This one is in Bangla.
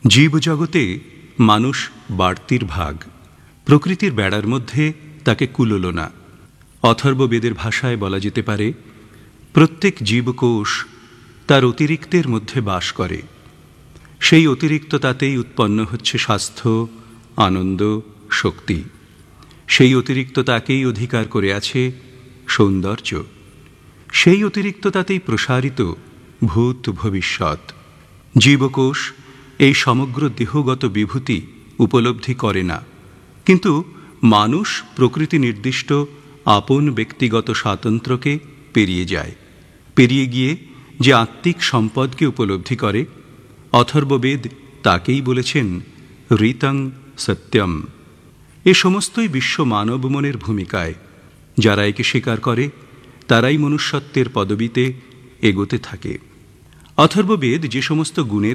জীবজগতে মানুষ বাড়তির ভাগ, প্রকৃতির বেড়ার মধ্যে তাকে কুলোলো না। অথর্ববেদের ভাষায় বলা যেতে পারে, প্রত্যেক জীবকোষ তার অতিরিক্তের মধ্যে বাস করে। সেই অতিরিক্ততাতেই উৎপন্ন হচ্ছে স্বাস্থ্য, আনন্দ, শক্তি। সেই অতিরিক্ততাকেই অধিকার করে আছে সৌন্দর্য। সেই অতিরিক্ততাতেই প্রসারিত ভূত ভবিষ্যৎ। জীবকোষ এই সমগ্র দেহগত বিভূতি উপলব্ধি করে না, কিন্তু মানুষ প্রকৃতি নির্দিষ্ট আপন ব্যক্তিগত স্বাতন্ত্র্যকে পেরিয়ে যায়। পেরিয়ে গিয়ে যে আত্মিক সম্পদকে উপলব্ধি করে, অথর্ববেদ তাকেই বলেছেন ঋতং সত্যম। এ সমস্তই বিশ্ব মানব মনের ভূমিকায়। যারা একে স্বীকার করে তারাই মনুষ্যত্বের পদবীতে এগোতে থাকে। অথর্ববেদ যে সমস্ত গুণের